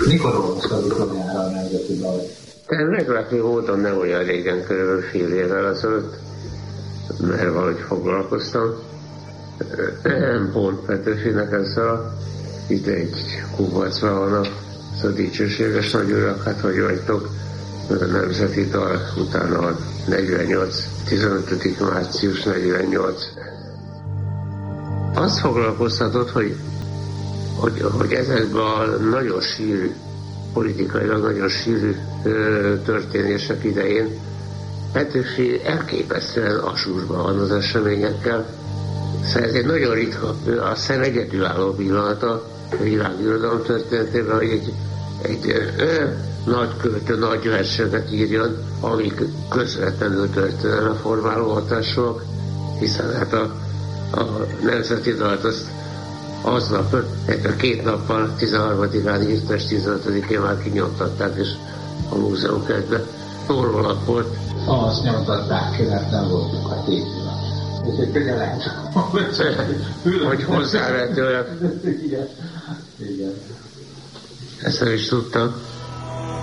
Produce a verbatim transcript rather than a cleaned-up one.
Mikor olvastad utoljára a Nemzeti Dalt? Meglepő módon nem olyan régen, körülbelül fél évvel azelőtt, mert valahogy foglalkoztam. Pont Petőfinek ezzel a itt egy kuvacban van a, az a dicsőséges nagyurak, hát hogy vagytok, a Nemzeti Dal, utána a negyvennyolc, tizenötödik március negyvennyolc. Azt foglalkoztatott, hogy, hogy, hogy ezekben a nagyon sűrű, politikailag nagyon sűrű ö, történések idején Petőfi elképesztően asúrban van az eseményekkel. Szóval ez egy nagyon ritka, azt hiszem egyedülálló pillanata a világirodalom történetében, hogy egy, egy ö, nagy költő nagy verseket írjon, amik közvetlenül történelemformáló hatásúak, hiszen hát a, a Nemzeti Dalt azt aznap, a két nappal, tizenharmadikán írta, és tizenötödikén már kinyomtatták, és a múzeumkertben tórólap volt. Azt nyomtatták ki, mert nem voltunk a tétben. Úgyhogy például lehet, hogy hozzávetőleg. Igen. Igen. Ezt nem is tudtam.